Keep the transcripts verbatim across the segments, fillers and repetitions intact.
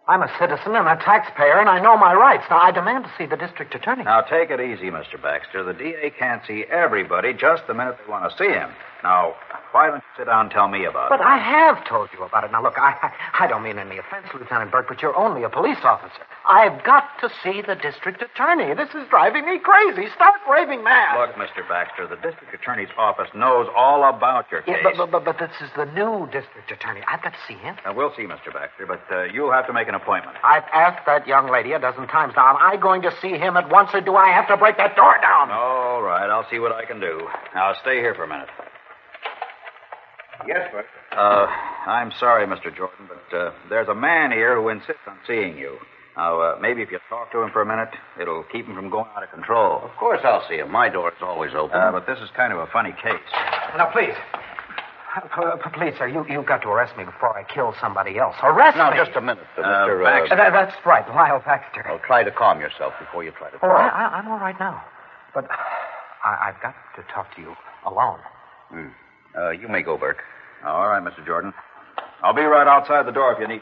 I'm a citizen and a taxpayer, and I know my rights. Now, I demand to see the district attorney. Now, take it easy, Mister Baxter. The D A can't see everybody just the minute they want to see him. Now, why don't you sit down and tell me about but it? But I have told you about it. Now, look, I, I don't mean any offense, Lieutenant Burke, but you're only a police officer. I've got to see the district attorney. This is driving me crazy. Stark raving mad. Look, Mister Baxter, the district attorney's office knows all about your case. Yeah, but, but, but, but this is the new district attorney. I've got to see him. Now, we'll see, Mister Baxter, but uh, you'll have to make an appointment. I've asked that young lady a dozen times now. Am I going to see him at once, or do I have to break that door down? All right, I'll see what I can do. Now, stay here for a minute. Yes, sir. Uh, I'm sorry, Mister Jordan, but uh, there's a man here who insists on seeing you. Now, uh, maybe if you talk to him for a minute, it'll keep him from going out of control. Of course I'll see him. My door is always open. Uh, but this is kind of a funny case. Now, please. Uh, p- please, sir, you, you've got to arrest me before I kill somebody else. Arrest now, me! Now, just a minute, uh, Uh, Mister Baxter. Uh, That, that's right, Lyle Baxter. well, try to calm yourself before you try to Oh, talk. I, I, I'm all right now. But I, I've got to talk to you alone. Hmm. Uh, you may go, Burke. All right, Mister Jordan. I'll be right outside the door if you need.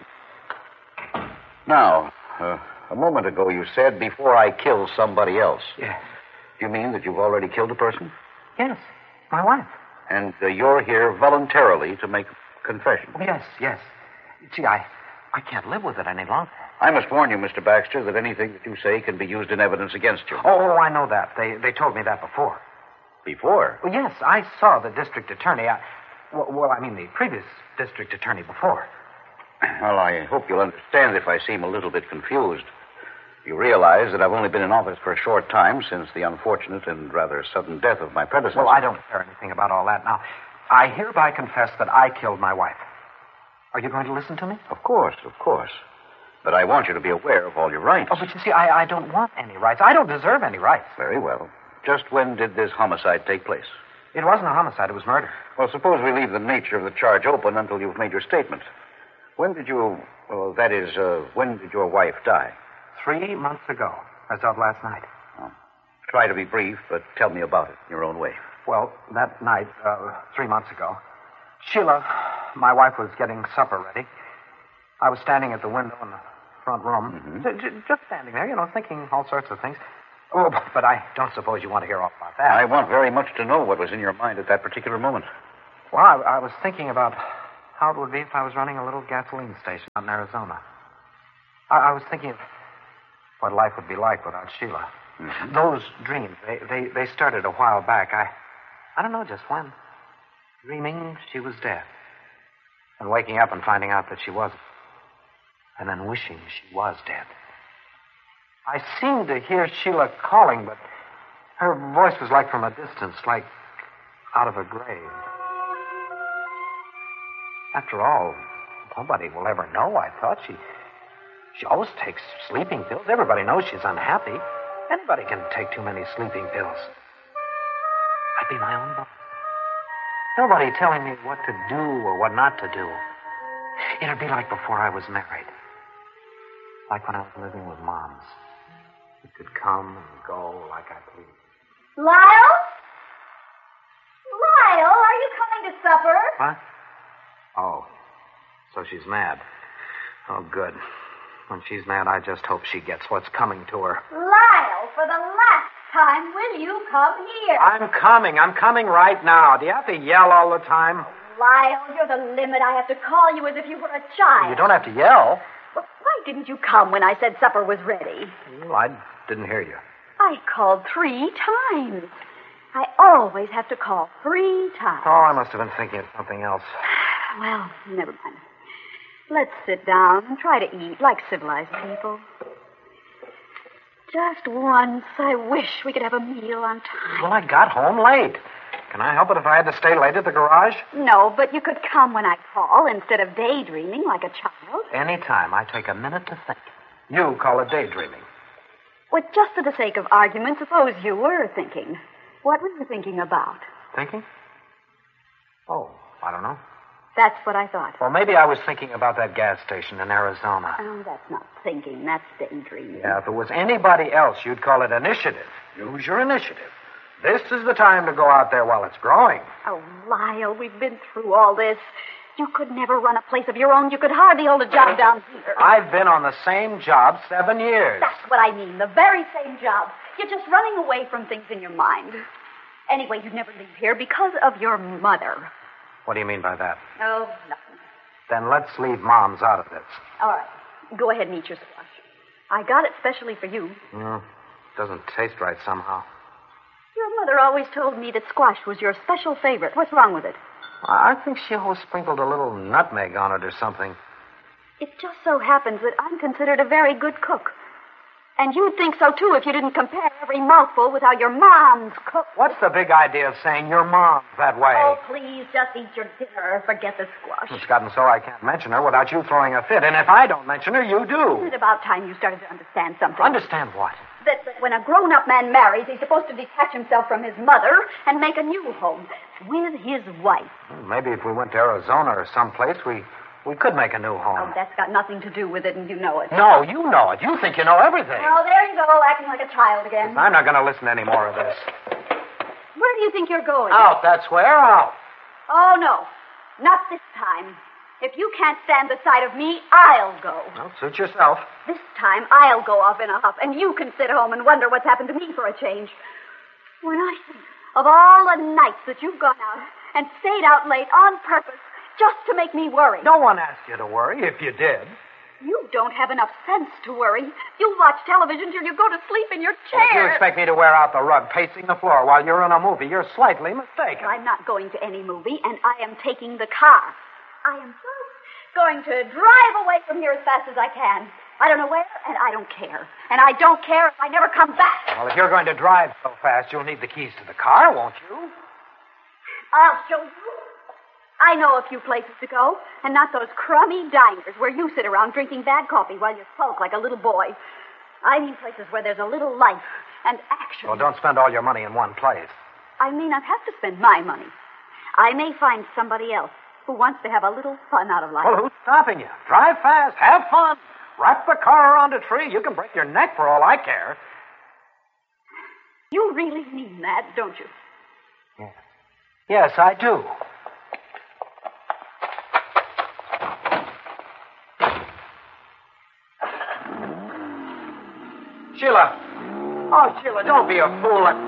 Now, uh, a moment ago you said, before I kill somebody else. Yes. Do you mean that you've already killed a person? Yes, my wife. And uh, you're here voluntarily to make a confession? Oh, yes, yes. See, I, I can't live with it any longer. I must warn you, Mister Baxter, that anything that you say can be used in evidence against you. Oh, oh, I know that. They, they told me that before. Before? Well, yes, I saw the district attorney. I, well, well, I mean the previous district attorney before. Well, I hope you'll understand if I seem a little bit confused. You realize that I've only been in office for a short time since the unfortunate and rather sudden death of my predecessor. Well, I don't care anything about all that now. I hereby confess that I killed my wife. Are you going to listen to me? Of course, of course. But I want you to be aware of all your rights. Oh, but you see, I, I don't want any rights. I don't deserve any rights. Very well. Just when did this homicide take place? It wasn't a homicide. It was murder. Well, suppose we leave the nature of the charge open until you've made your statement. When did you... Well, that is, uh, when did your wife die? Three months ago, as of last night. Oh. Try to be brief, but tell me about it in your own way. Well, that night, uh, three months ago, Sheila, my wife, was getting supper ready. I was standing at the window in the front room, Mm-hmm. j- j- just standing there, you know, thinking all sorts of things. Oh, but I don't suppose you want to hear all about that. I want very much to know what was in your mind at that particular moment. Well, I, I was thinking about how it would be if I was running a little gasoline station out in Arizona. I, I was thinking of what life would be like without Sheila. Mm-hmm. Those dreams, they, they, they started a while back. I, I don't know just when. Dreaming she was dead. And waking up and finding out that she wasn't. And then wishing she was dead. I seemed to hear Sheila calling, but her voice was like from a distance, like out of a grave. After all, nobody will ever know, I thought. She she always takes sleeping pills. Everybody knows she's unhappy. Anybody can take too many sleeping pills. I'd be my own boss. Nobody telling me what to do or what not to do. It'd be like before I was married. Like when I was living with moms. It could come and go like I pleased. Lyle? Lyle, are you coming to supper? What? Oh, so she's mad. Oh, good. When she's mad, I just hope she gets what's coming to her. Lyle, for the last time, will you come here? I'm coming. I'm coming right now. Do you have to yell all the time? Lyle, you're the limit. I have to call you as if you were a child. You don't have to yell. Well, why didn't you come when I said supper was ready? Well, I didn't hear you. I called three times. I always have to call three times. Oh, I must have been thinking of something else. Well, never mind. Let's sit down and try to eat like civilized people. Just once, I wish we could have a meal on time. Well, I got home late. Can I help it if I had to stay late at the garage? No, but you could come when I call instead of daydreaming like a child. Anytime. I take a minute to think. You call it daydreaming. Well, just for the sake of argument, suppose you were thinking. What were you thinking about? Thinking? Oh, I don't know. That's what I thought. Well, maybe I was thinking about that gas station in Arizona. Oh, that's not thinking. That's daydreaming. Yeah, if it was anybody else, you'd call it initiative. Use your initiative. This is the time to go out there while it's growing. Oh, Lyle, we've been through all this. You could never run a place of your own. You could hardly hold a job down here. I've been on the same job seven years. That's what I mean. The very same job. You're just running away from things in your mind. Anyway, you'd never leave here because of your mother. What do you mean by that? Oh, nothing. Then let's leave Moms out of this. All right. Go ahead and eat your squash. I got it specially for you. Mm, doesn't taste right somehow. Your mother always told me that squash was your special favorite. What's wrong with it? I think she always sprinkled a little nutmeg on it or something. It just so happens that I'm considered a very good cook. And you'd think so, too, if you didn't compare every mouthful with how your mom's cooked. What's the big idea of saying your mom's that way? Oh, please, just eat your dinner. Forget the squash. It's gotten so I can't mention her without you throwing a fit. And if I don't mention her, you do. Isn't it about time you started to understand something? Understand what? That, that when a grown-up man marries, he's supposed to detach himself from his mother and make a new home with his wife. Well, maybe if we went to Arizona or someplace, we, we could make a new home. Oh, that's got nothing to do with it, and you know it. No, you know it. You think you know everything. Oh, there you go, acting like a child again. I'm not going to listen to any more of this. Where do you think you're going? Out, that's where. Out. Oh, no. Not this time. If you can't stand the sight of me, I'll go. Well, suit yourself. This time, I'll go off in a huff, and you can sit home and wonder what's happened to me for a change. When I think of all the nights that you've gone out and stayed out late on purpose just to make me worry. No one asked you to worry, if you did. You don't have enough sense to worry. You'll watch television till you go to sleep in your chair. If you expect me to wear out the rug pacing the floor while you're in a movie, you're slightly mistaken. I'm not going to any movie, and I am taking the car. I am just going to drive away from here as fast as I can. I don't know where, and I don't care. And I don't care if I never come back. Well, if you're going to drive so fast, you'll need the keys to the car, won't you? I'll show you. I know a few places to go, and not those crummy diners where you sit around drinking bad coffee while you sulk like a little boy. I mean places where there's a little life and action. Well, don't spend all your money in one place. I may not have to spend my money. I may find somebody else who wants to have a little fun out of life. Well, who's stopping you? Drive fast. Have fun. Wrap the car around a tree. You can break your neck for all I care. You really mean that, don't you? Yes. Yes, I do. Sheila. Oh, Sheila, don't be a fool.